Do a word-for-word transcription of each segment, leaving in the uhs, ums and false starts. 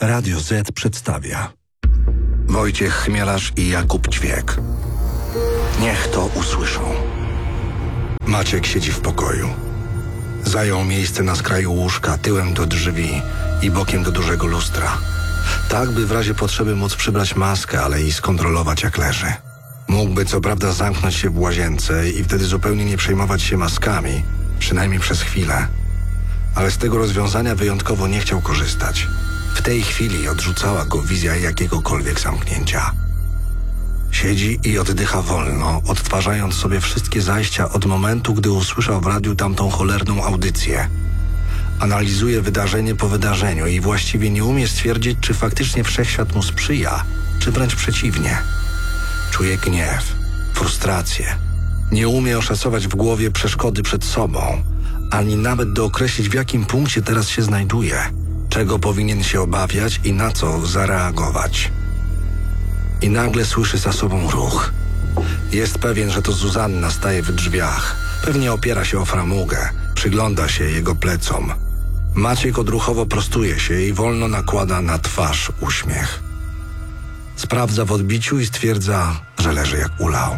Radio Z przedstawia Wojciech Chmielarz i Jakub Ćwiek. Niech to usłyszą. Maciek siedzi w pokoju. Zajął miejsce na skraju łóżka, tyłem do drzwi i bokiem do dużego lustra. Tak, by w razie potrzeby móc przybrać maskę, ale i skontrolować, jak leży. Mógłby co prawda zamknąć się w łazience i wtedy zupełnie nie przejmować się maskami, przynajmniej przez chwilę. Ale z tego rozwiązania wyjątkowo nie chciał korzystać. W tej chwili odrzucała go wizja jakiegokolwiek zamknięcia. Siedzi i oddycha wolno, odtwarzając sobie wszystkie zajścia od momentu, gdy usłyszał w radiu tamtą cholerną audycję. Analizuje wydarzenie po wydarzeniu i właściwie nie umie stwierdzić, czy faktycznie wszechświat mu sprzyja, czy wręcz przeciwnie. Czuje gniew, frustrację. Nie umie oszacować w głowie przeszkody przed sobą, ani nawet dookreślić, w jakim punkcie teraz się znajduje, czego powinien się obawiać i na co zareagować. I nagle słyszy za sobą ruch. Jest pewien, że to Zuzanna staje w drzwiach. Pewnie opiera się o framugę, przygląda się jego plecom. Maciek odruchowo prostuje się i wolno nakłada na twarz uśmiech. Sprawdza w odbiciu i stwierdza, że leży jak ulał.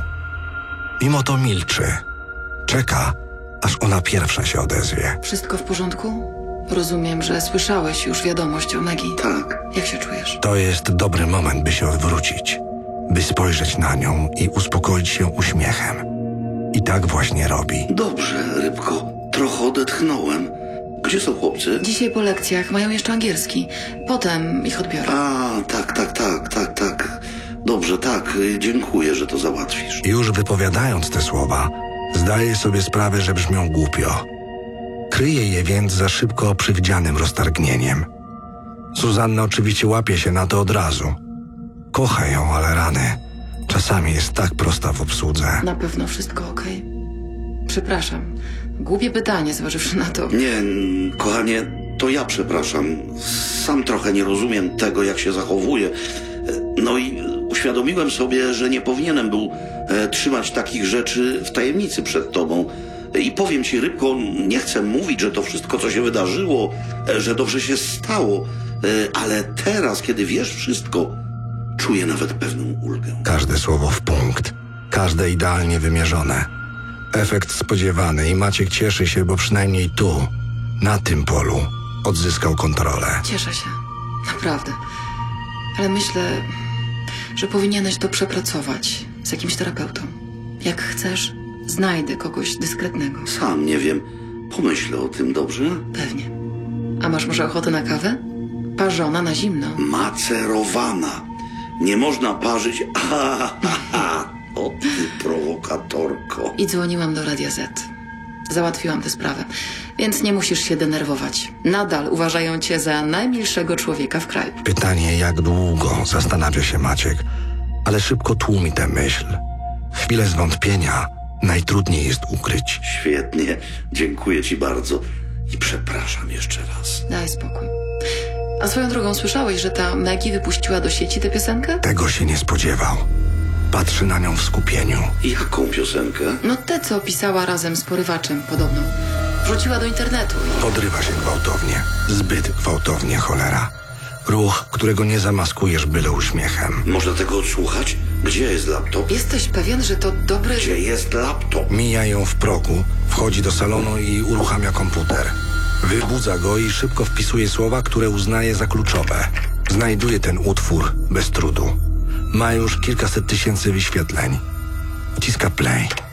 Mimo to milczy. Czeka, aż ona pierwsza się odezwie. Wszystko w porządku? Rozumiem, że słyszałeś już wiadomość o Maggie. Tak. Jak się czujesz? To jest dobry moment, by się odwrócić, by spojrzeć na nią i uspokoić się uśmiechem. I tak właśnie robi. Dobrze, rybko. Trochę odetchnąłem. Gdzie są chłopcy? Dzisiaj po lekcjach mają jeszcze angielski. Potem ich odbiorę. A, tak, tak, tak, tak, tak. Dobrze, tak. Dziękuję, że to załatwisz. Już wypowiadając te słowa, zdaje sobie sprawę, że brzmią głupio. Kryje je więc za szybko przywdzianym roztargnieniem. Zuzanna oczywiście łapie się na to od razu. Kocha ją, ale rany. Czasami jest tak prosta w obsłudze. Na pewno wszystko okej? Przepraszam. Głupie pytanie, zważywszy na to. Nie, kochanie, to ja przepraszam. Sam trochę nie rozumiem tego, jak się zachowuje. No i uświadomiłem sobie, że nie powinienem był e, trzymać takich rzeczy w tajemnicy przed tobą. I powiem ci, rybko, nie chcę mówić, że to wszystko, co się wydarzyło, e, że dobrze się stało. E, ale teraz, kiedy wiesz wszystko, czuję nawet pewną ulgę. Każde słowo w punkt. Każde idealnie wymierzone. Efekt spodziewany i Maciek cieszy się, bo przynajmniej tu, na tym polu, odzyskał kontrolę. Cieszę się. Naprawdę. Ale myślę, że powinieneś to przepracować z jakimś terapeutą. Jak chcesz, znajdę kogoś dyskretnego. Sam nie wiem. Pomyślę o tym, dobrze? Pewnie. A masz może ochotę na kawę? Parzona na zimno. Macerowana. Nie można parzyć... Aha, aha. O ty prowokatorko. I dzwoniłam do Radia Z. Załatwiłam tę sprawę, więc nie musisz się denerwować. Nadal uważają cię za najmilszego człowieka w kraju. Pytanie, jak długo, zastanawia się Maciek, ale szybko tłumi tę myśl. Chwilę zwątpienia najtrudniej jest ukryć. Świetnie. Dziękuję ci bardzo. I przepraszam jeszcze raz. Daj spokój. A swoją drogą słyszałeś, że ta Maggie wypuściła do sieci tę piosenkę? Tego się nie spodziewał. Patrzy na nią w skupieniu. Jaką piosenkę? No tę, co pisała razem z porywaczem, podobno. Wrzuciła do internetu. Podrywa się gwałtownie. Zbyt gwałtownie, cholera. Ruch, którego nie zamaskujesz byle uśmiechem. Można tego odsłuchać? Gdzie jest laptop? Jesteś pewien, że to dobry... Gdzie jest laptop? Mija ją w progu, wchodzi do salonu i uruchamia komputer. Wybudza go i szybko wpisuje słowa, które uznaje za kluczowe. Znajduje ten utwór bez trudu. Ma już kilkaset tysięcy wyświetleń. Wciska play.